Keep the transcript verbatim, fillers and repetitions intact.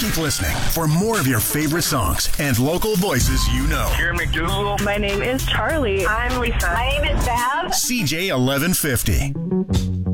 Keep listening for more of your favorite songs and local voices you know. Karen McDougal. My name is Charlie. I'm Lisa. My name is Bev. C J eleven fifty.